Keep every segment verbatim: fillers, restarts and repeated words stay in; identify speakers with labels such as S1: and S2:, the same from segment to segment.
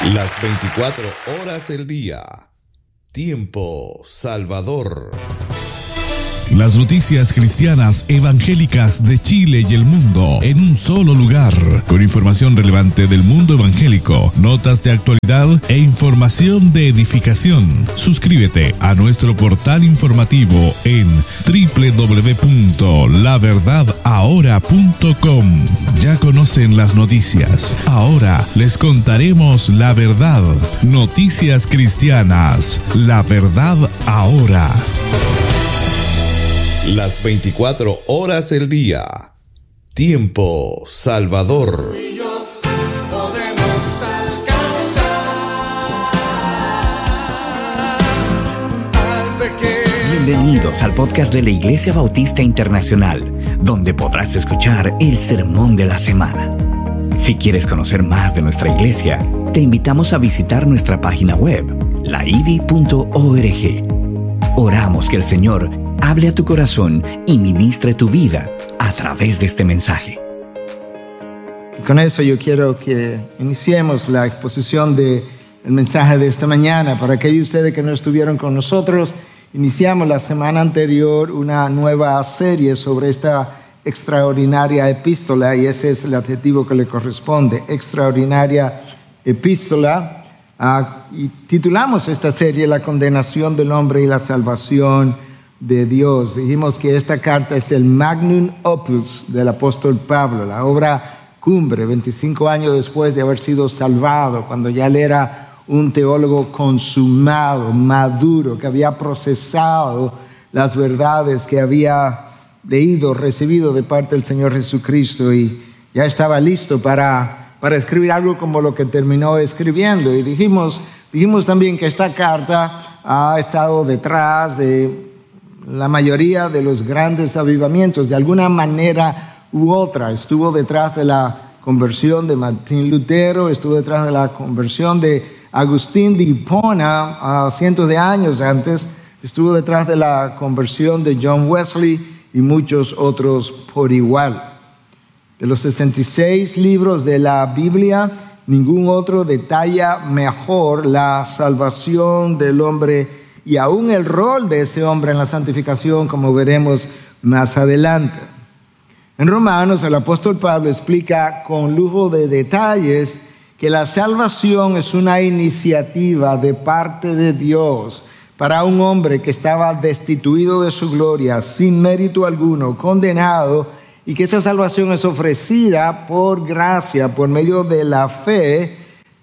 S1: Las veinticuatro horas del día. Tiempo Salvador.
S2: Las noticias cristianas evangélicas de Chile y el mundo en un solo lugar, con información relevante del mundo evangélico, notas de actualidad e información de edificación. Suscríbete a nuestro portal informativo en doble u doble u doble u punto la verdad ahora punto com. Ya conocen las noticias. Ahora les contaremos la verdad. Noticias cristianas. La verdad ahora.
S1: Las veinticuatro horas del día. Tiempo Salvador.
S3: Tú y yo podemos alcanzar al pequeño.
S4: Bienvenidos al podcast de la Iglesia Bautista Internacional, donde podrás escuchar el sermón de la semana. Si quieres conocer más de nuestra iglesia, te invitamos a visitar nuestra página web, la i b i punto org. Oramos que el Señor hable a tu corazón y ministre tu vida a través de este mensaje.
S5: Con eso yo quiero que iniciemos la exposición del mensaje de esta mañana. Para aquellos de ustedes que no estuvieron con nosotros, iniciamos la semana anterior una nueva serie sobre esta extraordinaria epístola, y ese es el adjetivo que le corresponde, extraordinaria epístola. Uh, y titulamos esta serie La condenación del hombre y la salvación de Dios. Dijimos que esta carta es el magnum opus del apóstol Pablo, la obra cumbre, veinticinco años después de haber sido salvado, cuando ya él era un teólogo consumado, maduro, que había procesado las verdades que había leído, recibido de parte del Señor Jesucristo, y ya estaba listo para, para escribir algo como lo que terminó escribiendo. Y dijimos, dijimos también que esta carta ha estado detrás de la mayoría de los grandes avivamientos, de alguna manera u otra. Estuvo detrás de la conversión de Martín Lutero, estuvo detrás de la conversión de Agustín de Hipona, uh, cientos de años antes, estuvo detrás de la conversión de John Wesley y muchos otros por igual. De los sesenta y seis libros de la Biblia, ningún otro detalla mejor la salvación del hombre y aún el rol de ese hombre en la santificación, como veremos más adelante. En Romanos, el apóstol Pablo explica con lujo de detalles que la salvación es una iniciativa de parte de Dios para un hombre que estaba destituido de su gloria, sin mérito alguno, condenado, y que esa salvación es ofrecida por gracia, por medio de la fe,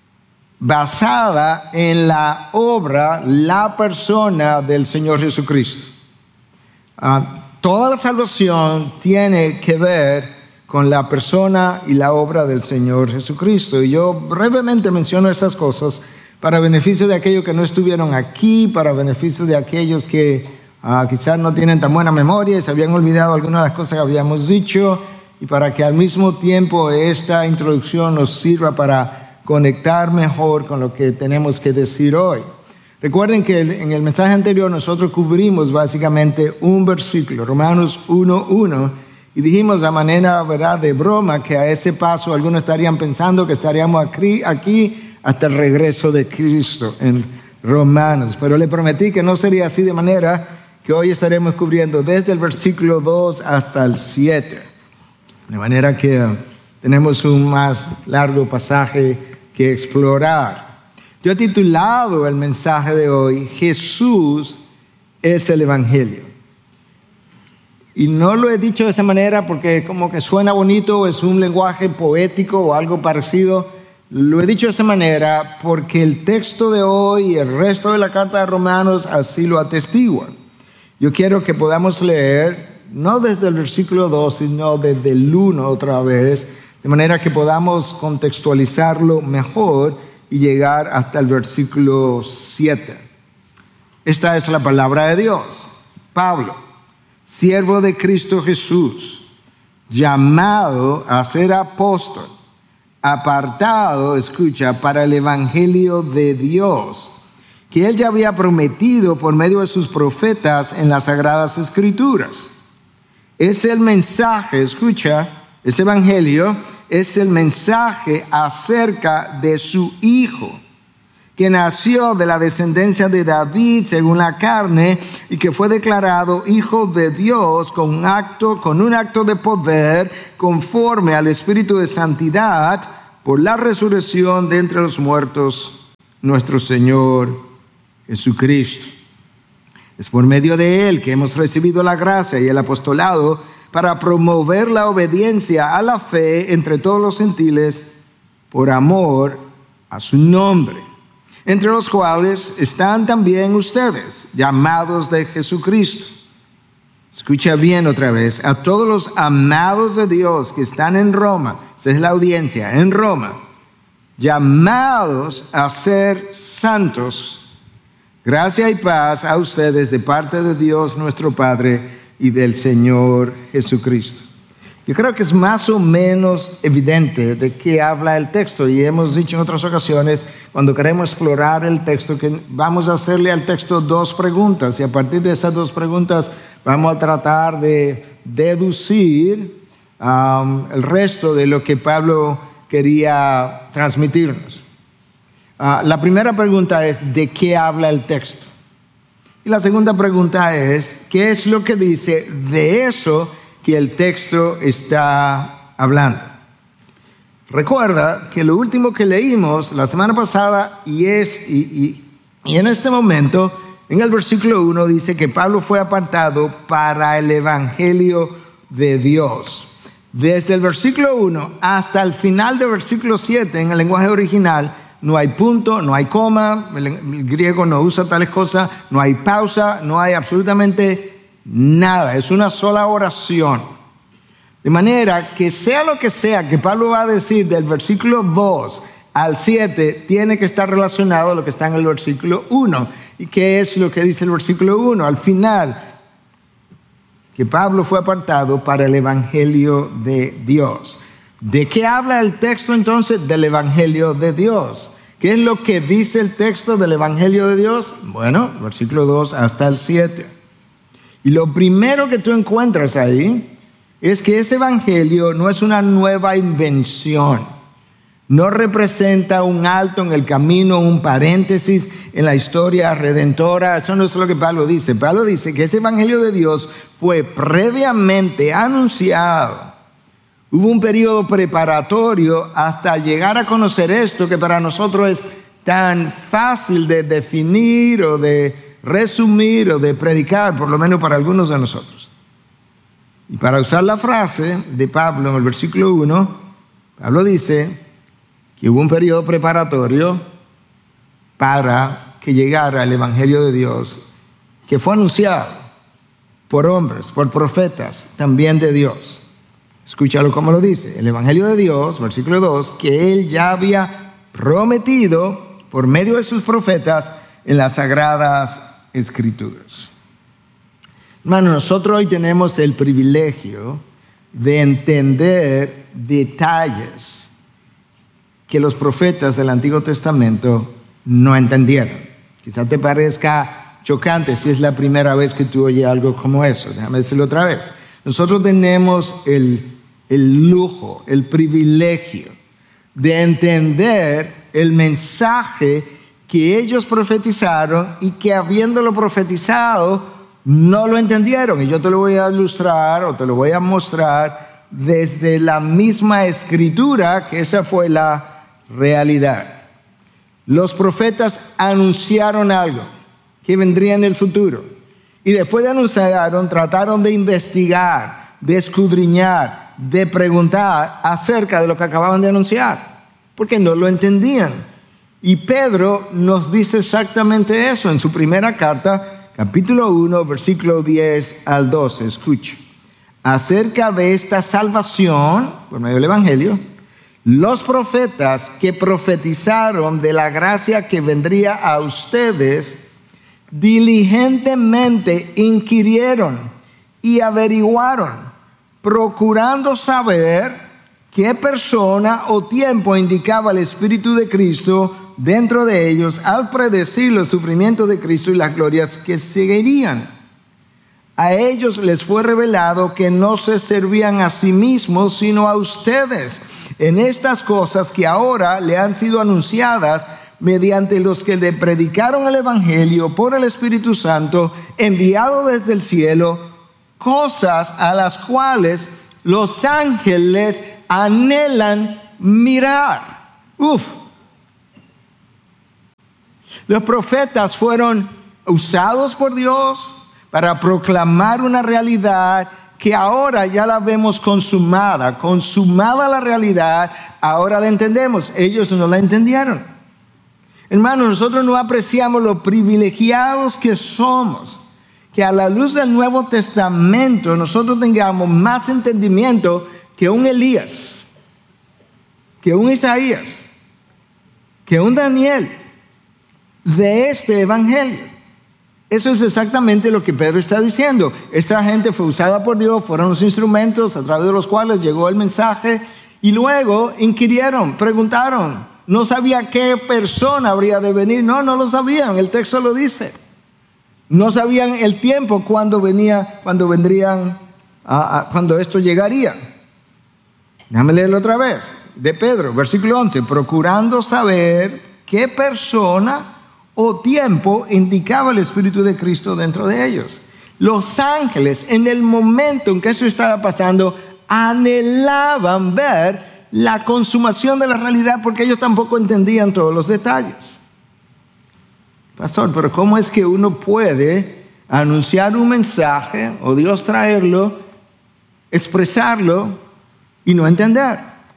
S5: basada en la obra, la persona del Señor Jesucristo. Uh, toda la salvación tiene que ver con la persona y la obra del Señor Jesucristo. Y yo brevemente menciono esas cosas para beneficio de aquellos que no estuvieron aquí, para beneficio de aquellos que uh, quizás no tienen tan buena memoria y se habían olvidado algunas de las cosas que habíamos dicho, y para que al mismo tiempo esta introducción nos sirva para conectar mejor con lo que tenemos que decir hoy. Recuerden que en el mensaje anterior nosotros cubrimos básicamente un versículo, Romanos uno uno, y dijimos a manera, ¿verdad?, de broma, que a ese paso algunos estarían pensando que estaríamos aquí, aquí hasta el regreso de Cristo en Romanos. Pero le prometí que no sería así, de manera que hoy estaremos cubriendo desde el versículo dos hasta el siete. De manera que tenemos un más largo pasaje que explorar. Yo he titulado el mensaje de hoy, Jesús es el Evangelio. Y no lo he dicho de esa manera porque como que suena bonito, es un lenguaje poético o algo parecido. Lo he dicho de esa manera porque el texto de hoy y el resto de la carta de Romanos así lo atestiguan. Yo quiero que podamos leer, no desde el versículo dos, sino desde el uno otra vez, de manera que podamos contextualizarlo mejor y llegar hasta el versículo siete. Esta es la palabra de Dios. Pablo, siervo de Cristo Jesús, llamado a ser apóstol, apartado, escucha, para el evangelio de Dios, que él ya había prometido por medio de sus profetas en las Sagradas Escrituras. Es el mensaje, escucha, ese evangelio es el mensaje acerca de su Hijo, que nació de la descendencia de David según la carne y que fue declarado hijo de Dios con un acto, con un acto de poder conforme al Espíritu de santidad por la resurrección de entre los muertos, nuestro Señor Jesucristo. Es por medio de Él que hemos recibido la gracia y el apostolado para promover la obediencia a la fe entre todos los gentiles por amor a su nombre, entre los cuales están también ustedes, llamados de Jesucristo. Escucha bien otra vez, a todos los amados de Dios que están en Roma, esa es la audiencia, en Roma, llamados a ser santos, gracia y paz a ustedes de parte de Dios nuestro Padre y del Señor Jesucristo. Yo creo que es más o menos evidente de qué habla el texto, y hemos dicho en otras ocasiones, cuando queremos explorar el texto, que vamos a hacerle al texto dos preguntas, y a partir de esas dos preguntas vamos a tratar de deducir um, el resto de lo que Pablo quería transmitirnos. Uh, la primera pregunta es, ¿de qué habla el texto? Y la segunda pregunta es, ¿qué es lo que dice de eso que el texto está hablando? Recuerda que lo último que leímos la semana pasada y, es, y, y, y en este momento, en el versículo uno dice que Pablo fue apartado para el Evangelio de Dios. Desde el versículo uno hasta el final del versículo siete en el lenguaje original, no hay punto, no hay coma, el, el griego no usa tales cosas, no hay pausa, no hay absolutamente nada, es una sola oración. De manera que sea lo que sea que Pablo va a decir del versículo dos al siete, tiene que estar relacionado a lo que está en el versículo uno. ¿Y qué es lo que dice el versículo uno? Al final, que Pablo fue apartado para el Evangelio de Dios. ¿De qué habla el texto entonces? Del Evangelio de Dios. ¿Qué es lo que dice el texto del Evangelio de Dios? Bueno, versículo dos hasta el siete. Y lo primero que tú encuentras ahí es que ese evangelio no es una nueva invención. No representa un alto en el camino, un paréntesis en la historia redentora. Eso no es lo que Pablo dice. Pablo dice que ese evangelio de Dios fue previamente anunciado. Hubo un periodo preparatorio hasta llegar a conocer esto que para nosotros es tan fácil de definir o de resumir o de predicar, por lo menos para algunos de nosotros. Y para usar la frase de Pablo en el versículo uno, Pablo dice que hubo un periodo preparatorio para que llegara el Evangelio de Dios, que fue anunciado por hombres, por profetas, también de Dios. Escúchalo como lo dice, el Evangelio de Dios, versículo dos, que Él ya había prometido por medio de sus profetas en las Sagradas Escrituras. Hermano, nosotros hoy tenemos el privilegio de entender detalles que los profetas del Antiguo Testamento no entendieron. Quizá te parezca chocante si es la primera vez que tú oyes algo como eso. Déjame decirlo otra vez. Nosotros tenemos el, el lujo, el privilegio de entender el mensaje que ellos profetizaron y que habiéndolo profetizado no lo entendieron. Y yo te lo voy a ilustrar o te lo voy a mostrar desde la misma escritura, que esa fue la realidad. Los profetas anunciaron algo que vendría en el futuro. Y después de anunciaron, trataron de investigar, de escudriñar, de preguntar acerca de lo que acababan de anunciar, porque no lo entendían. Y Pedro nos dice exactamente eso en su primera carta, capítulo uno, versículo diez al doce. Escuche. Acerca de esta salvación, por medio del Evangelio, los profetas que profetizaron de la gracia que vendría a ustedes, diligentemente inquirieron y averiguaron, procurando saber qué persona o tiempo indicaba el Espíritu de Cristo dentro de ellos al predecir los sufrimientos de Cristo y las glorias que seguirían. A ellos les fue revelado que no se servían a sí mismos, sino a ustedes, en estas cosas que ahora le han sido anunciadas mediante los que le predicaron el Evangelio por el Espíritu Santo, enviado desde el cielo, cosas a las cuales los ángeles anhelan mirar. Uf. Los profetas fueron usados por Dios para proclamar una realidad que ahora ya la vemos consumada, consumada la realidad, ahora la entendemos. Ellos no la entendieron. Hermanos, nosotros no apreciamos lo privilegiados que somos, que a la luz del Nuevo Testamento nosotros tengamos más entendimiento que un Elías, que un Isaías, que un Daniel de este evangelio. Eso es exactamente lo que Pedro está diciendo. Esta gente fue usada por Dios, fueron los instrumentos a través de los cuales llegó el mensaje, y luego inquirieron, preguntaron. No sabía qué persona habría de venir. No, no lo sabían, el texto lo dice. No sabían el tiempo cuando venía, cuando vendrían, a, a, cuando esto llegaría. Déjame leerlo otra vez. De Pedro, versículo once. Procurando saber qué persona o tiempo indicaba el Espíritu de Cristo dentro de ellos. Los ángeles, en el momento en que eso estaba pasando, anhelaban ver la consumación de la realidad, porque ellos tampoco entendían todos los detalles. Pastor, pero ¿cómo es que uno puede anunciar un mensaje o Dios traerlo, expresarlo y no entender?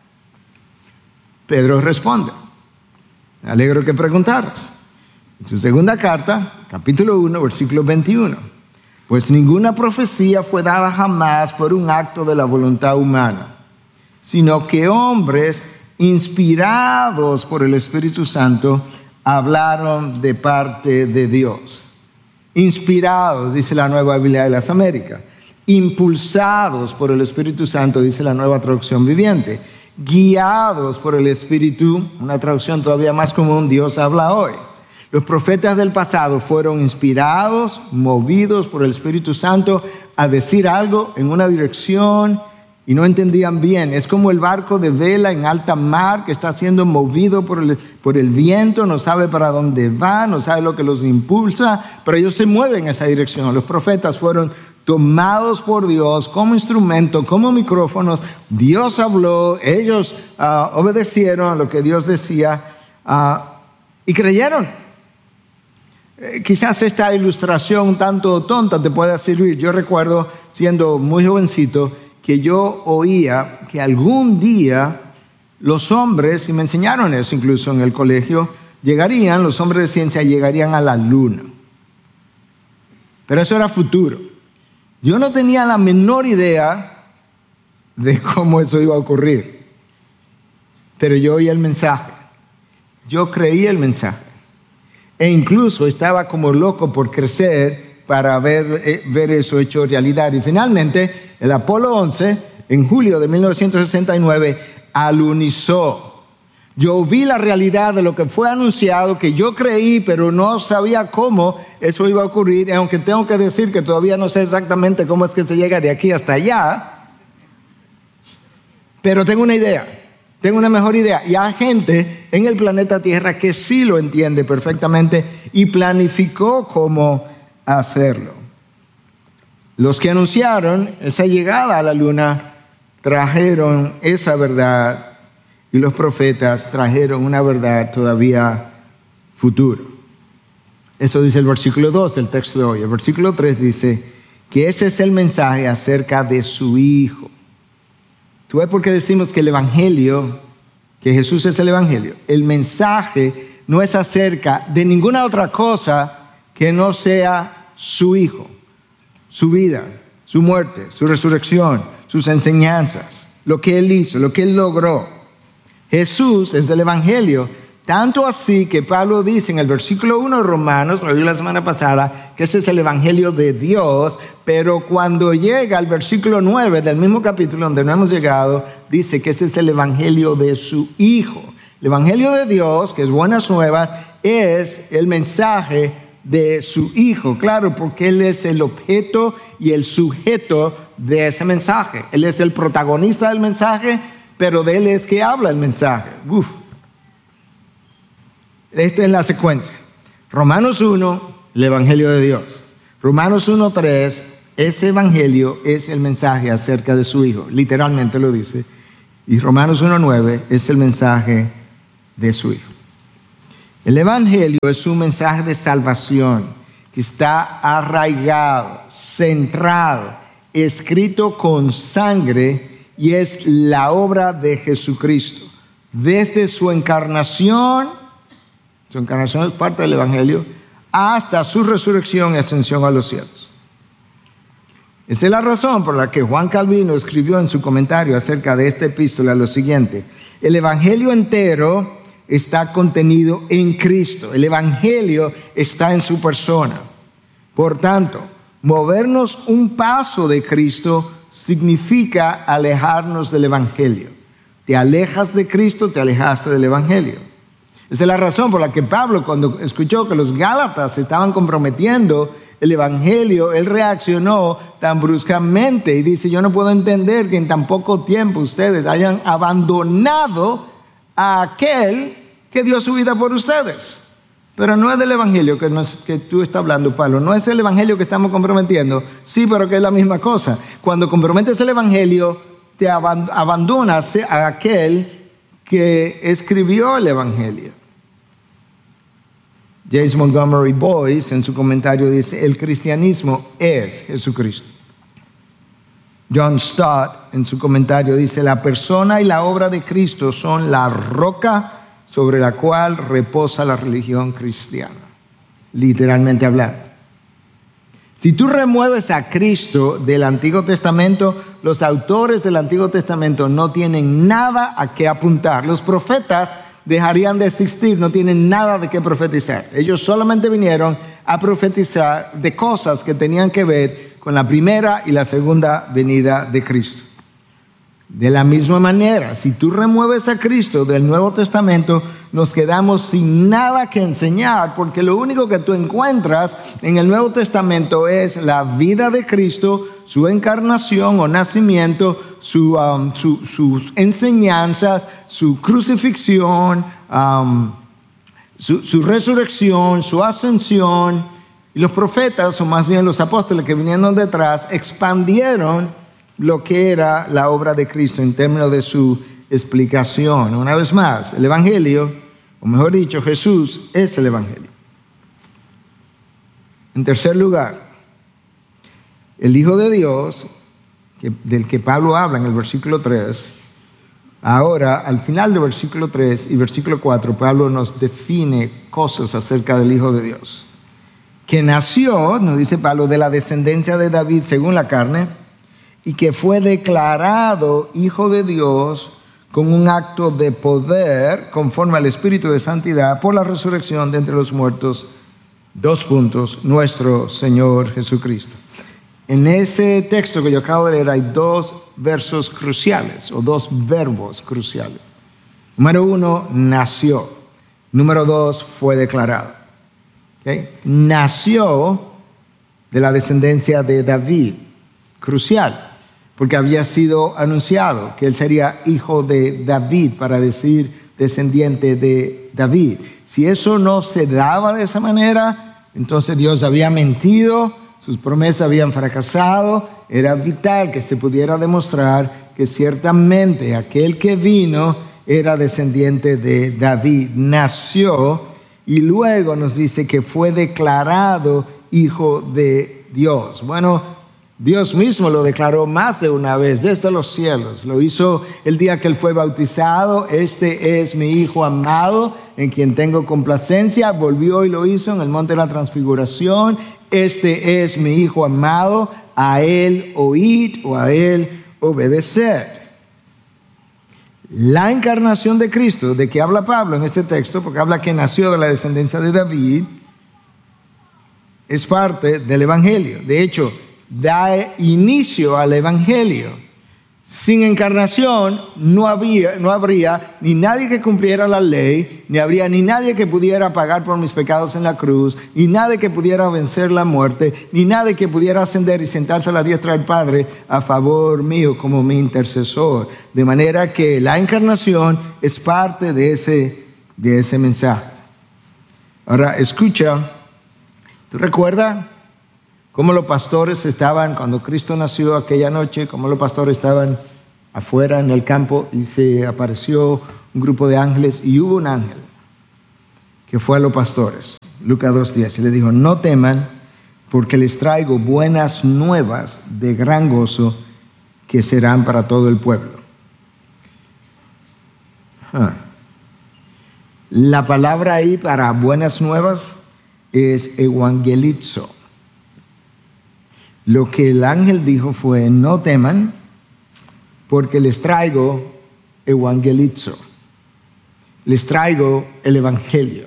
S5: Pedro responde. Me alegro que preguntaras. En su segunda carta, capítulo uno, versículo veintiuno. Pues ninguna profecía fue dada jamás por un acto de la voluntad humana, sino que hombres inspirados por el Espíritu Santo hablaron de parte de Dios. Inspirados, dice la Nueva Biblia de las Américas. Impulsados por el Espíritu Santo, dice la Nueva Traducción Viviente. Guiados por el Espíritu, una traducción todavía más común, Dios habla hoy. Los profetas del pasado fueron inspirados, movidos por el Espíritu Santo a decir algo en una dirección y no entendían bien. Es como el barco de vela en alta mar que está siendo movido por el, por el viento, no sabe para dónde va, no sabe lo que los impulsa, pero ellos se mueven en esa dirección. Los profetas fueron tomados por Dios como instrumento, como micrófonos. Dios habló, ellos uh, obedecieron a lo que Dios decía uh, y creyeron. Eh, quizás esta ilustración un tanto tonta te pueda servir. Yo recuerdo, siendo muy jovencito, que yo oía que algún día los hombres, y me enseñaron eso incluso en el colegio, llegarían, los hombres de ciencia llegarían a la luna. Pero eso era futuro. Yo no tenía la menor idea de cómo eso iba a ocurrir. Pero yo oí el mensaje. Yo creí el mensaje. E incluso estaba como loco por crecer para ver, eh, ver eso hecho realidad. Y finalmente, el Apolo once, en julio de mil novecientos sesenta y nueve, alunizó. Yo vi la realidad de lo que fue anunciado, que yo creí, pero no sabía cómo eso iba a ocurrir. Y aunque tengo que decir que todavía no sé exactamente cómo es que se llega de aquí hasta allá, pero tengo una idea. Tengo una mejor idea. Y hay gente en el planeta Tierra que sí lo entiende perfectamente y planificó cómo hacerlo. Los que anunciaron esa llegada a la luna trajeron esa verdad, y los profetas trajeron una verdad todavía futura. Eso dice el versículo dos del texto de hoy. El versículo tres dice que ese es el mensaje acerca de su Hijo. ¿Tú ves por qué decimos que el Evangelio, que Jesús es el Evangelio? El mensaje no es acerca de ninguna otra cosa que no sea su Hijo, su vida, su muerte, su resurrección, sus enseñanzas, lo que Él hizo, lo que Él logró. Jesús es el Evangelio, tanto así que Pablo dice en el versículo uno de Romanos, lo vi la semana pasada, que ese es el Evangelio de Dios, pero cuando llega al versículo nueve del mismo capítulo donde no hemos llegado, dice que ese es el Evangelio de su Hijo. El Evangelio de Dios, que es buenas nuevas, es el mensaje de su Hijo, claro, porque Él es el objeto y el sujeto de ese mensaje. Él es el protagonista del mensaje, pero de Él es que habla el mensaje. Uf. Esta es la secuencia. Romanos uno, el Evangelio de Dios. Romanos uno tres, ese Evangelio es el mensaje acerca de su Hijo. Literalmente lo dice. Y Romanos uno nueve es el mensaje de su Hijo. El Evangelio es un mensaje de salvación que está arraigado, centrado, escrito con sangre y es la obra de Jesucristo. Desde su encarnación, su encarnación es parte del Evangelio, hasta su resurrección y ascensión a los cielos. Esa es la razón por la que Juan Calvino escribió en su comentario acerca de esta epístola lo siguiente: el Evangelio entero está contenido en Cristo. El Evangelio está en su persona. Por tanto, movernos un paso de Cristo significa alejarnos del Evangelio. Te alejas de Cristo, te alejaste del Evangelio. Esa es la razón por la que Pablo, cuando escuchó que los Gálatas estaban comprometiendo el Evangelio, él reaccionó tan bruscamente y dice: yo no puedo entender que en tan poco tiempo ustedes hayan abandonado a aquel que dio su vida por ustedes. Pero no es del Evangelio que, nos, que tú estás hablando, Pablo. No es el Evangelio que estamos comprometiendo. Sí, pero que es la misma cosa. Cuando comprometes el Evangelio, te abandonas a aquel que escribió el Evangelio. James Montgomery Boyce en su comentario dice: el cristianismo es Jesucristo. John Stott en su comentario dice: la persona y la obra de Cristo son la roca sobre la cual reposa la religión cristiana. Literalmente hablando. Si tú remueves a Cristo del Antiguo Testamento, los autores del Antiguo Testamento no tienen nada a qué apuntar. Los profetas dejarían de existir, no tienen nada de qué profetizar. Ellos solamente vinieron a profetizar de cosas que tenían que ver con la primera y la segunda venida de Cristo. De la misma manera, si tú remueves a Cristo del Nuevo Testamento, nos quedamos sin nada que enseñar, porque lo único que tú encuentras en el Nuevo Testamento es la vida de Cristo, su encarnación o nacimiento, su, um, su, sus enseñanzas, su crucifixión, um, su, su resurrección, su ascensión. Y los profetas, o más bien los apóstoles que vinieron detrás, expandieron lo que era la obra de Cristo en términos de su explicación. Una vez más, el Evangelio, o mejor dicho, Jesús es el Evangelio. En tercer lugar, el Hijo de Dios, que, del que Pablo habla en el versículo tres, ahora al final del versículo tres y versículo cuatro, Pablo nos define cosas acerca del Hijo de Dios. Que nació, nos dice Pablo, de la descendencia de David según la carne, y que fue declarado Hijo de Dios con un acto de poder conforme al Espíritu de Santidad por la resurrección de entre los muertos. Dos puntos, nuestro Señor Jesucristo. En ese texto que yo acabo de leer hay dos versos cruciales o dos verbos cruciales. Número uno, nació. Número dos, fue declarado. ¿Okay? Nació de la descendencia de David. Crucial. Porque había sido anunciado que él sería hijo de David, para decir descendiente de David. Si eso no se daba de esa manera, entonces Dios había mentido, sus promesas habían fracasado. Era vital que se pudiera demostrar que ciertamente aquel que vino era descendiente de David. Nació y luego nos dice que fue declarado hijo de Dios. Bueno, Dios mismo lo declaró más de una vez desde los cielos. Lo hizo el día que él fue bautizado. Este es mi Hijo amado, en quien tengo complacencia. Volvió y lo hizo en el monte de la transfiguración. Este es mi Hijo amado, a él oíd o a él obedeced. La encarnación de Cristo, de que habla Pablo en este texto, porque habla que nació de la descendencia de David, es parte del Evangelio. De hecho, da inicio al Evangelio. Sin encarnación no había, no habría ni nadie que cumpliera la ley, ni habría ni nadie que pudiera pagar por mis pecados en la cruz, ni nadie que pudiera vencer la muerte, ni nadie que pudiera ascender y sentarse a la diestra del Padre a favor mío como mi intercesor. De manera que la encarnación es parte de ese, de ese mensaje. Ahora, escucha, ¿tú recuerdas cómo los pastores estaban, cuando Cristo nació aquella noche, cómo los pastores estaban afuera en el campo y se apareció un grupo de ángeles y hubo un ángel que fue a los pastores, Lucas dos diez, y le dijo, no teman porque les traigo buenas nuevas de gran gozo que serán para todo el pueblo. Huh. La palabra ahí para buenas nuevas es evangelizo. Lo que el ángel dijo fue, no teman, porque les traigo evangelizo. Les traigo el evangelio.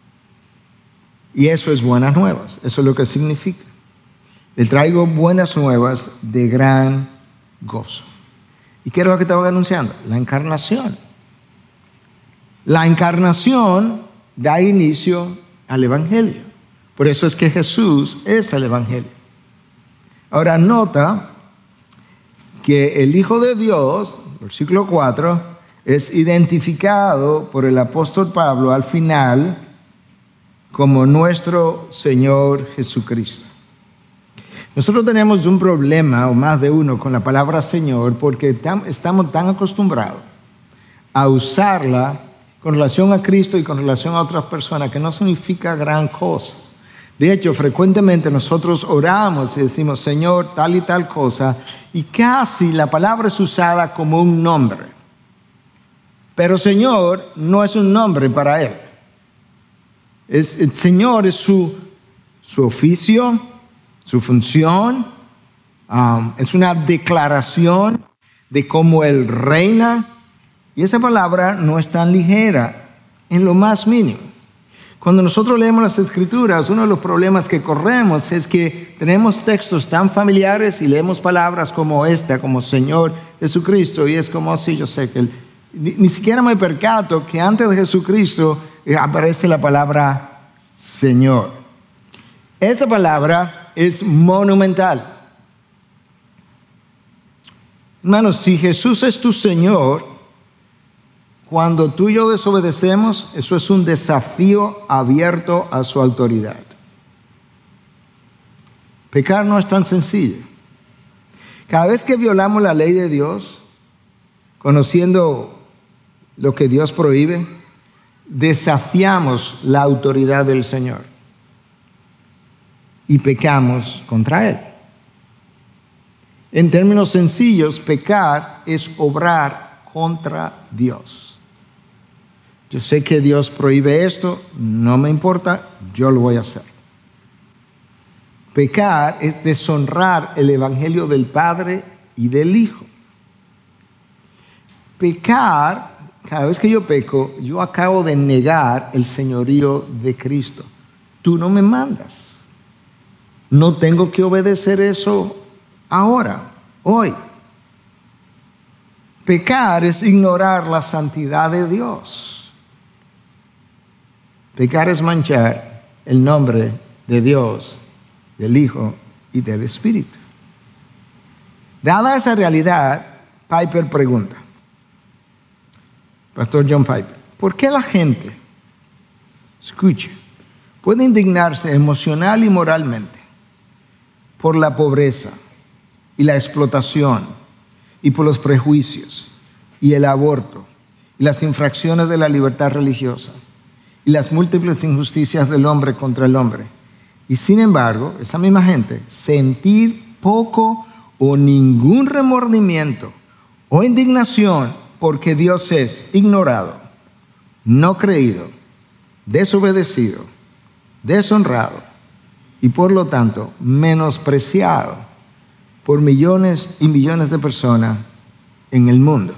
S5: Y eso es buenas nuevas, eso es lo que significa. Les traigo buenas nuevas de gran gozo. ¿Y qué es lo que estaba anunciando? La encarnación. La encarnación da inicio al evangelio. Por eso es que Jesús es el evangelio. Ahora nota que el Hijo de Dios, versículo cuatro, es identificado por el apóstol Pablo al final como nuestro Señor Jesucristo. Nosotros tenemos un problema, o más de uno, con la palabra Señor, porque tam, estamos tan acostumbrados a usarla con relación a Cristo y con relación a otras personas, que no significa gran cosa. De hecho, frecuentemente nosotros oramos y decimos, Señor, tal y tal cosa, y casi la palabra es usada como un nombre. Pero Señor no es un nombre para Él. Es, el Señor es su, su oficio, su función, um, es una declaración de cómo Él reina, y esa palabra no es tan ligera en lo más mínimo. Cuando nosotros leemos las Escrituras, uno de los problemas que corremos es que tenemos textos tan familiares y leemos palabras como esta, como Señor Jesucristo, y es como, sí, yo sé que Él, ni, ni siquiera me percato que antes de Jesucristo aparece la palabra Señor. Esa palabra es monumental. Hermanos, si Jesús es tu Señor, cuando tú y yo desobedecemos, eso es un desafío abierto a su autoridad. Pecar no es tan sencillo. Cada vez que violamos la ley de Dios, conociendo lo que Dios prohíbe, desafiamos la autoridad del Señor y pecamos contra Él. En términos sencillos, pecar es obrar contra Dios. Yo sé que Dios prohíbe esto, no me importa, yo lo voy a hacer. Pecar es deshonrar el evangelio del Padre y del Hijo. Pecar, cada vez que yo peco, yo acabo de negar el señorío de Cristo. Tú no me mandas. No tengo que obedecer eso ahora, hoy. Pecar es ignorar la santidad de Dios. Pecar es manchar el nombre de Dios, del Hijo y del Espíritu. Dada esa realidad, Piper pregunta, Pastor John Piper, ¿por qué la gente, escuche, puede indignarse emocional y moralmente por la pobreza y la explotación y por los prejuicios y el aborto y las infracciones de la libertad religiosa y las múltiples injusticias del hombre contra el hombre? Y sin embargo, esa misma gente sentir poco o ningún remordimiento o indignación porque Dios es ignorado, no creído, desobedecido, deshonrado y por lo tanto menospreciado por millones y millones de personas en el mundo.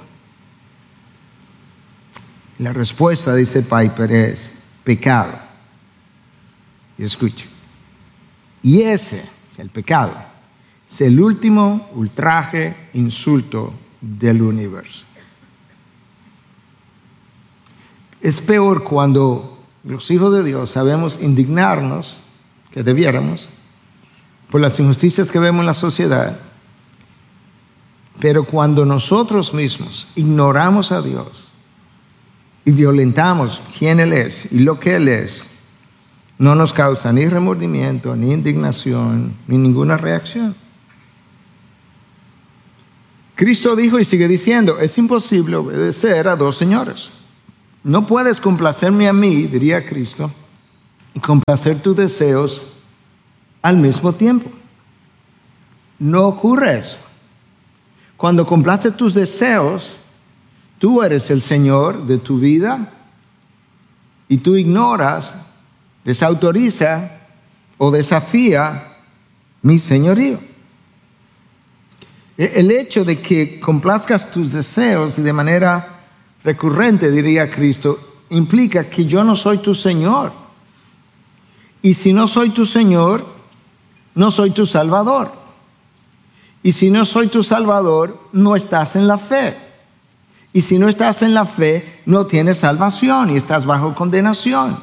S5: La respuesta, dice Piper, es pecado. Y escuche, y ese, el pecado, es el último ultraje, insulto del universo. Es peor cuando los hijos de Dios sabemos indignarnos, que debiéramos, por las injusticias que vemos en la sociedad, pero cuando nosotros mismos ignoramos a Dios y violentamos quién Él es y lo que Él es, no nos causa ni remordimiento, ni indignación, ni ninguna reacción. Cristo dijo y sigue diciendo, es imposible obedecer a dos señores. No puedes complacerme a mí, diría Cristo, y complacer tus deseos al mismo tiempo. No ocurre eso. Cuando complaces tus deseos, tú eres el Señor de tu vida y tú ignoras, desautoriza o desafía mi señorío. El hecho de que complazcas tus deseos y de manera recurrente, diría Cristo, implica que yo no soy tu Señor. Y si no soy tu Señor, no soy tu Salvador. Y si no soy tu Salvador, no estás en la fe. Y si no estás en la fe, no tienes salvación y estás bajo condenación.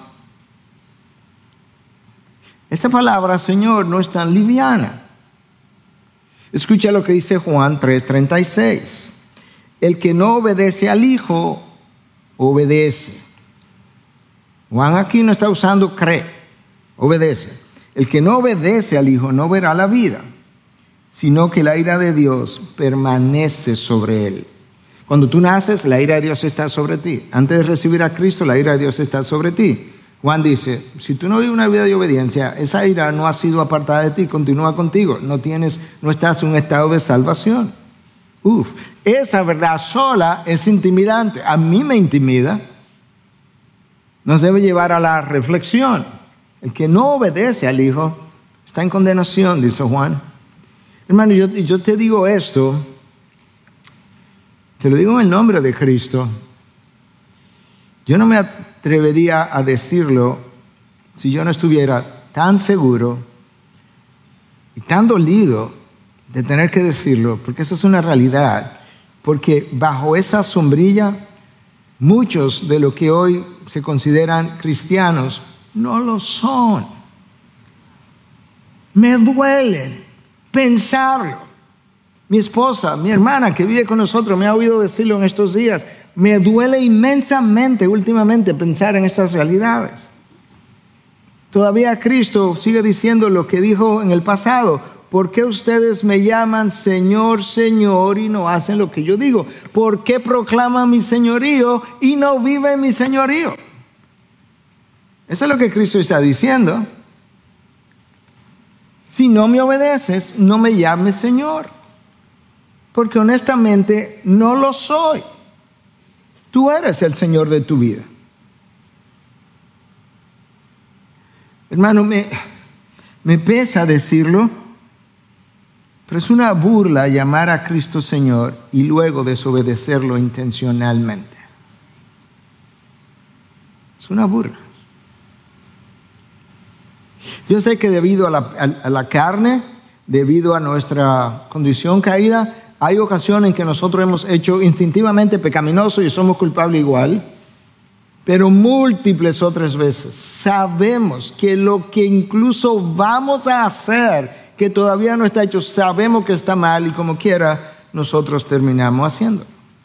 S5: Esta palabra, Señor, no es tan liviana. Escucha lo que dice Juan tres treinta y seis. El que no obedece al Hijo, obedece. Juan aquí no está usando cree, obedece. El que no obedece al Hijo no verá la vida, sino que la ira de Dios permanece sobre él. Cuando tú naces, la ira de Dios está sobre ti. Antes de recibir a Cristo, la ira de Dios está sobre ti. Juan dice, si tú no vives una vida de obediencia, esa ira no ha sido apartada de ti, continúa contigo. No tienes, no estás en un estado de salvación. Uf, esa verdad sola es intimidante. A mí me intimida. Nos debe llevar a la reflexión. El que no obedece al Hijo está en condenación, dice Juan. Hermano, yo, yo te digo esto, te lo digo en el nombre de Cristo. Yo no me atrevería a decirlo si yo no estuviera tan seguro y tan dolido de tener que decirlo, porque eso es una realidad. Porque bajo esa sombrilla, muchos de los que hoy se consideran cristianos no lo son. Me duele pensarlo. Mi esposa, mi hermana que vive con nosotros, me ha oído decirlo en estos días. Me duele inmensamente últimamente pensar en estas realidades. Todavía Cristo sigue diciendo lo que dijo en el pasado. ¿Por qué ustedes me llaman Señor, Señor y no hacen lo que yo digo? ¿Por qué proclaman mi señorío y no viven mi señorío? Eso es lo que Cristo está diciendo. Si no me obedeces, no me llames Señor. Porque honestamente no lo soy. Tú eres el Señor de tu vida. Hermano, me, me pesa decirlo, pero es una burla llamar a Cristo Señor y luego desobedecerlo intencionalmente. Es una burla. Yo sé que debido a la, a, a la carne, debido a nuestra condición caída, hay ocasiones en que nosotros hemos hecho instintivamente pecaminoso y somos culpables igual, pero múltiples otras veces sabemos que lo que incluso vamos a hacer, que todavía no está hecho, sabemos que está mal y como quiera nosotros terminamos haciendo.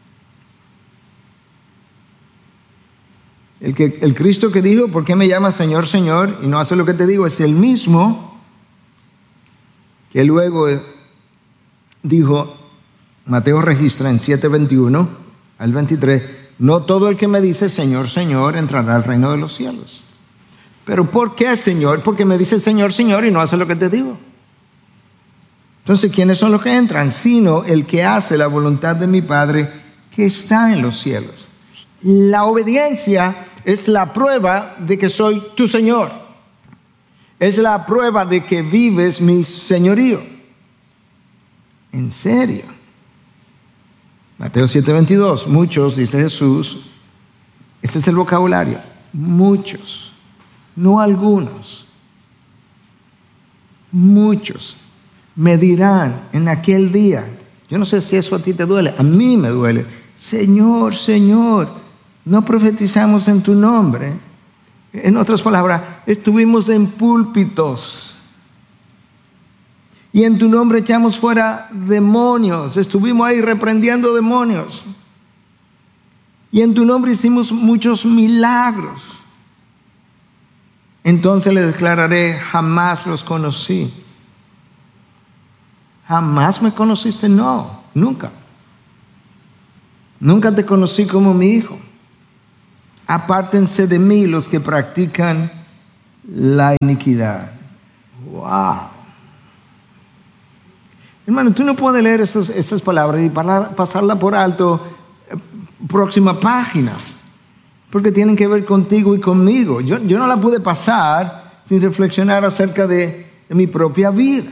S5: El, que, el Cristo que dijo, ¿por qué me llamas Señor, Señor? Y no hace lo que te digo, es el mismo que luego dijo, Mateo registra en siete veintiuno al veintitrés, no todo el que me dice Señor, Señor entrará al reino de los cielos. ¿Pero por qué, Señor? Porque me dice Señor, Señor y no hace lo que te digo. Entonces, ¿quiénes son los que entran? Sino el que hace la voluntad de mi Padre que está en los cielos. La obediencia es la prueba de que soy tu Señor. Es la prueba de que vives mi señorío. En serio. Mateo siete veintidós, muchos, dice Jesús, este es el vocabulario, muchos, no algunos, muchos me dirán en aquel día, yo no sé si eso a ti te duele, a mí me duele, Señor, Señor, no profetizamos en tu nombre. En otras palabras, estuvimos en púlpitos y en tu nombre echamos fuera demonios, estuvimos ahí reprendiendo demonios y en tu nombre hicimos muchos milagros. entonces le declararé, jamás los conocí. ¿Jamás me conociste? No, nunca. Nunca te conocí como mi hijo. Apártense de mí los que practican la iniquidad. Wow. Hermano, tú no puedes leer esas, esas palabras y pasarla por alto. Próxima página. Porque tienen que ver contigo y conmigo. Yo, yo no la pude pasar sin reflexionar acerca de, de mi propia vida.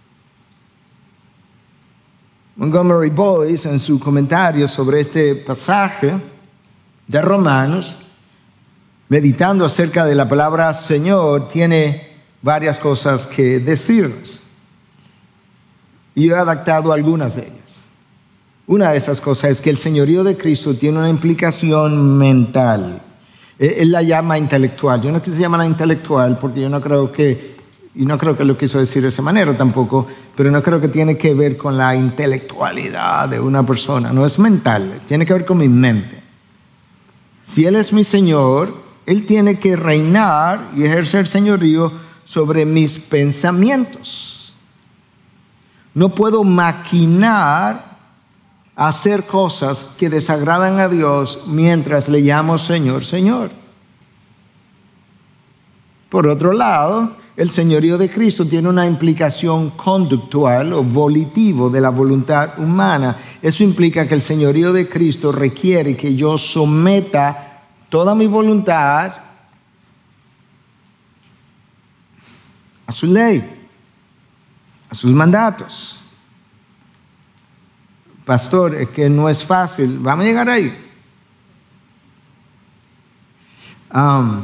S5: Montgomery Boyce, en su comentario sobre este pasaje de Romanos, meditando acerca de la palabra Señor, tiene varias cosas que decirnos. Y yo he adaptado algunas de ellas. Una de esas cosas es que el señorío de Cristo tiene una implicación mental. Él la llama intelectual. Yo no quise llamarla intelectual porque yo no creo que, y no creo que lo quiso decir de esa manera tampoco, pero no creo que tiene que ver con la intelectualidad de una persona. No es mental, tiene que ver con mi mente. Si Él es mi Señor, Él tiene que reinar y ejercer señorío sobre mis pensamientos. No puedo maquinar hacer cosas que desagradan a Dios mientras le llamo Señor, Señor. Por otro lado, el señorío de Cristo tiene una implicación conductual o volitivo de la voluntad humana. Eso implica que el señorío de Cristo requiere que yo someta toda mi voluntad a su ley, a sus mandatos. Pastor, es que no es fácil. Vamos a llegar ahí. Um,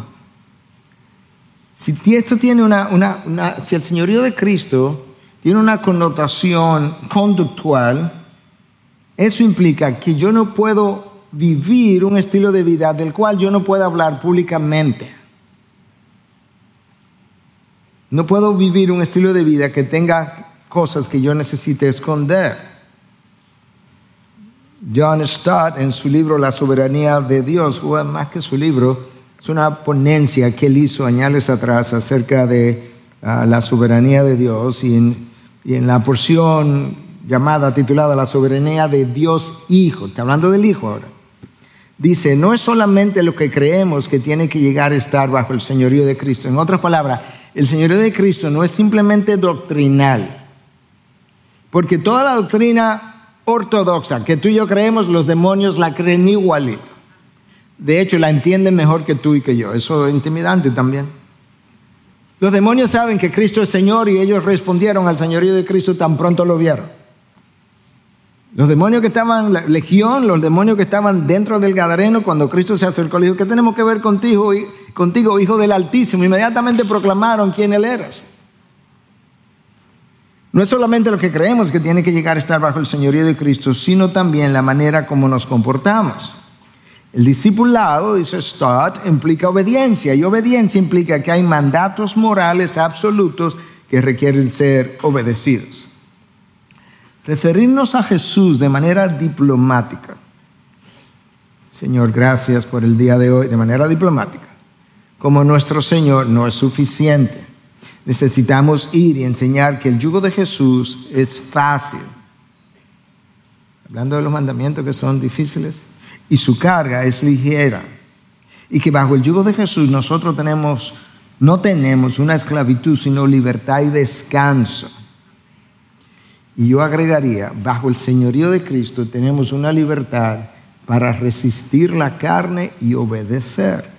S5: si esto tiene una, una, una, si el señorío de Cristo tiene una connotación conductual, eso implica que yo no puedo vivir un estilo de vida del cual yo no puedo hablar públicamente. No puedo vivir un estilo de vida que tenga cosas que yo necesite esconder. John Stott, en su libro La soberanía de Dios, o más que su libro, es una ponencia que él hizo años atrás acerca de uh, la soberanía de Dios, y en, y en la porción llamada, titulada La soberanía de Dios Hijo, está hablando del Hijo ahora, dice, no es solamente lo que creemos que tiene que llegar a estar bajo el señorío de Cristo. En otras palabras, el señorío de Cristo no es simplemente doctrinal, porque toda la doctrina ortodoxa que tú y yo creemos, los demonios la creen igualito. De hecho, la entienden mejor que tú y que yo. Eso es intimidante también. Los demonios saben que Cristo es Señor y ellos respondieron al señorío de Cristo tan pronto lo vieron. Los demonios que estaban, la legión, los demonios que estaban dentro del Gadareno, cuando Cristo se acercó, le dijo, ¿qué tenemos que ver contigo, contigo, Hijo del Altísimo? Inmediatamente proclamaron quién Él era. No es solamente lo que creemos que tiene que llegar a estar bajo el señorío de Cristo, sino también la manera como nos comportamos. El discipulado, dice Stott, implica obediencia, y obediencia implica que hay mandatos morales absolutos que requieren ser obedecidos. Referirnos a Jesús de manera diplomática. Señor, gracias por el día de hoy, de manera diplomática, como nuestro Señor, no es suficiente. Necesitamos ir y enseñar que el yugo de Jesús es fácil. Hablando de los mandamientos que son difíciles. Y su carga es ligera. Y que bajo el yugo de Jesús nosotros tenemos, no tenemos una esclavitud, sino libertad y descanso. Y yo agregaría, bajo el señorío de Cristo tenemos una libertad para resistir la carne y obedecer.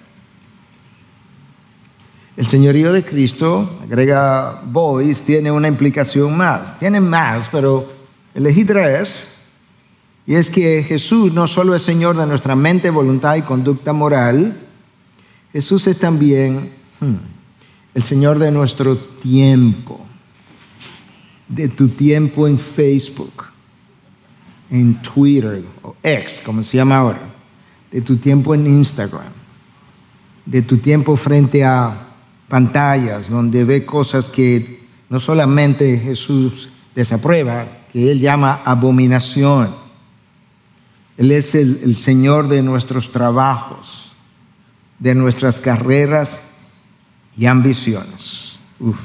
S5: El señorío de Cristo, agrega Boyce, tiene una implicación más. Tiene más, pero elegí tres. Y es que Jesús no solo es Señor de nuestra mente, voluntad y conducta moral. Jesús es también hmm, el Señor de nuestro tiempo. De tu tiempo en Facebook, en Twitter, o X, como se llama ahora. De tu tiempo en Instagram. De tu tiempo frente a pantallas donde ve cosas que no solamente Jesús desaprueba, que Él llama abominación. Él es el, el Señor de nuestros trabajos, de nuestras carreras y ambiciones. Uf.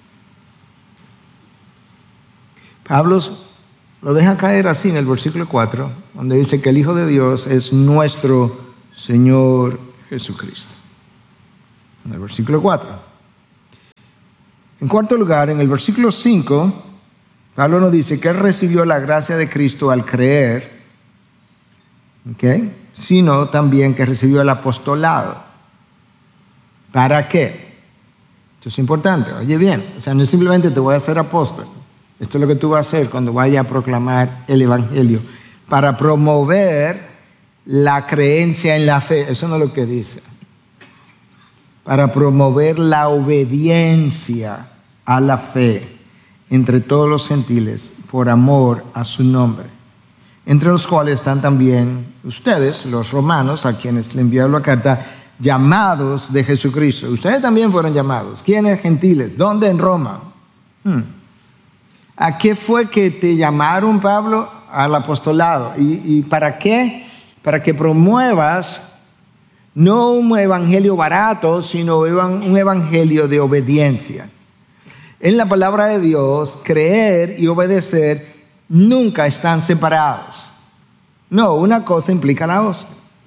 S5: Pablo lo deja caer así en el versículo cuatro, donde dice que el Hijo de Dios es nuestro Señor Jesucristo. En el versículo cuatro. En cuarto lugar, en el versículo cinco, Pablo nos dice que él recibió la gracia de Cristo al creer, ¿okay?, sino también que recibió el apostolado. ¿Para qué? Esto es importante, oye bien, o sea, no es simplemente te voy a hacer apóstol. Esto es lo que tú vas a hacer cuando vayas a proclamar el Evangelio, para promover la creencia en la fe. Eso no es lo que dice. Para promover la obediencia a la fe entre todos los gentiles por amor a su nombre, entre los cuales están también ustedes, los romanos, a quienes le envió la carta, llamados de Jesucristo. Ustedes también fueron llamados. ¿Quiénes? Gentiles. ¿Dónde? En Roma. Hmm. ¿A qué fue que te llamaron, Pablo? Al apostolado. ¿Y, y para qué? Para que promuevas no un evangelio barato, sino un evangelio de obediencia. En la palabra de Dios, creer y obedecer nunca están separados. No, una cosa implica la otra.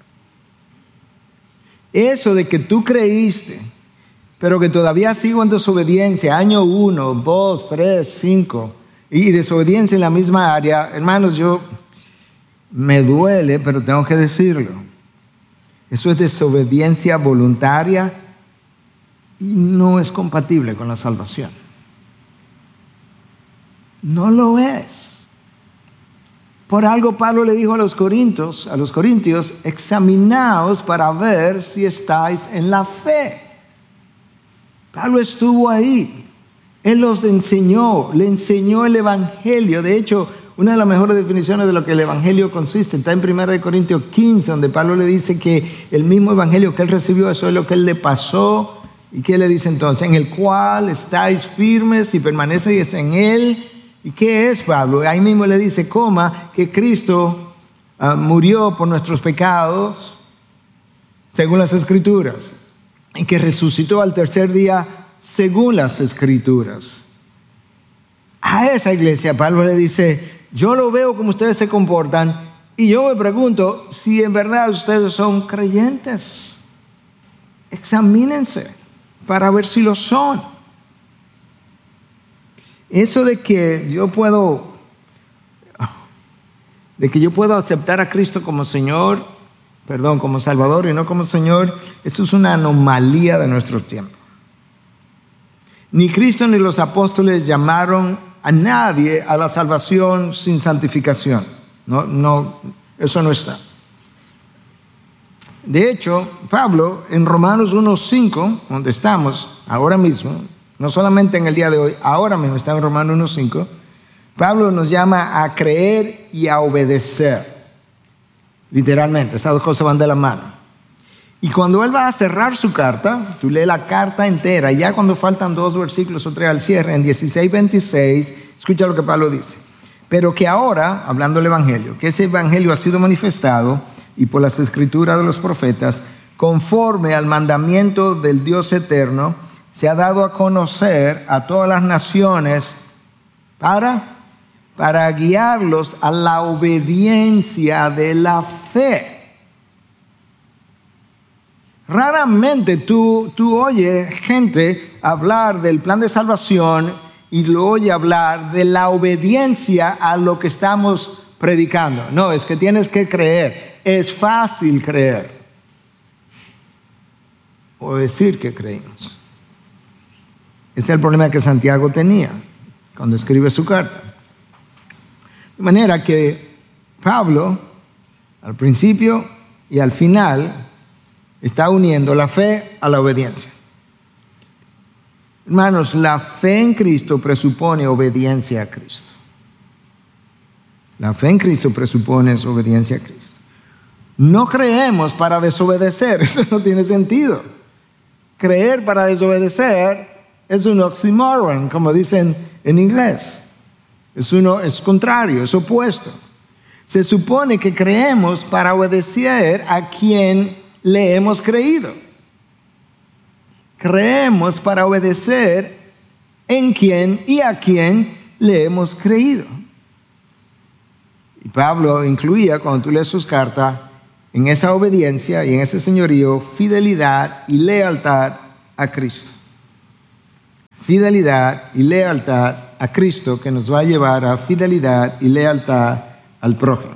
S5: Eso de que tú creíste, pero que todavía sigo en desobediencia, año uno, dos, tres, cinco, y desobediencia en la misma área, hermanos, yo me duele, pero tengo que decirlo. Eso es desobediencia voluntaria y no es compatible con la salvación. No lo es. Por algo Pablo le dijo a los corintios, a los corintios, examinaos para ver si estáis en la fe. Pablo estuvo ahí. Él los enseñó, le enseñó el evangelio. De hecho, una de las mejores definiciones de lo que el evangelio consiste está en primera de Corintios quince, donde Pablo le dice que el mismo evangelio que él recibió, eso es lo que él le pasó. ¿Y qué le dice entonces? En el cual estáis firmes y permanecéis en él. ¿Y qué es, Pablo? Ahí mismo le dice, coma, que Cristo uh, murió por nuestros pecados, según las Escrituras, y que resucitó al tercer día, según las Escrituras. A esa iglesia Pablo le dice, yo lo veo como ustedes se comportan, y yo me pregunto si en verdad ustedes son creyentes. Examínense para ver si lo son. Eso de que yo puedo, de que yo puedo aceptar a Cristo como Señor, perdón, como Salvador y no como Señor, esto es una anomalía de nuestro tiempo. Ni Cristo ni los apóstoles llamaron a nadie a la salvación sin santificación. No, no, eso no está. De hecho, Pablo en Romanos uno cinco, donde estamos ahora mismo, no solamente en el día de hoy, ahora mismo está en Romanos uno cinco, Pablo nos llama a creer y a obedecer. Literalmente, esas dos cosas van de la mano. Y cuando él va a cerrar su carta, tú lees la carta entera, y ya cuando faltan dos versículos o tres al cierre, en dieciséis veintiséis, escucha lo que Pablo dice. Pero que ahora, hablando del evangelio, que ese evangelio ha sido manifestado, y por las escrituras de los profetas, conforme al mandamiento del Dios eterno, se ha dado a conocer a todas las naciones para, para guiarlos a la obediencia de la fe. Raramente tú, tú oyes gente hablar del plan de salvación y lo oye hablar de la obediencia a lo que estamos predicando. No, es que tienes que creer. Es fácil creer o decir que creemos. Ese es el problema que Santiago tenía cuando escribe su carta. De manera que Pablo, al principio y al final, está uniendo la fe a la obediencia. Hermanos, la fe en Cristo presupone obediencia a Cristo. La fe en Cristo presupone obediencia a Cristo. No creemos para desobedecer, eso no tiene sentido. Creer para desobedecer es un oxímoron, como dicen en inglés. Es, uno, es contrario, es opuesto. Se supone que creemos para obedecer a quien le hemos creído. creemos para obedecer en quien y a quien le hemos creído. Y Pablo incluía, cuando tú lees sus cartas, en esa obediencia y en ese señorío, fidelidad y lealtad a Cristo. Fidelidad y lealtad a Cristo, que nos va a llevar a fidelidad y lealtad al prójimo.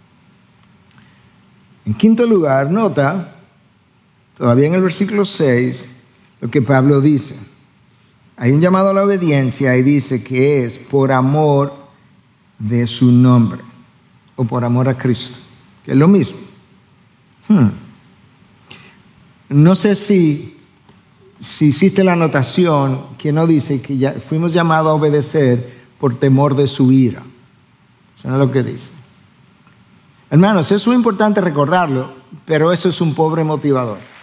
S5: En quinto lugar, nota, todavía en el versículo seis, lo que Pablo dice. Hay un llamado a la obediencia y dice que es por amor de su nombre o por amor a Cristo, que es lo mismo. Hmm. No sé si, si hiciste la anotación que no dice que ya fuimos llamados a obedecer por temor de su ira. Eso no es lo que dice. Hermanos, eso es importante recordarlo, pero eso es un pobre motivador.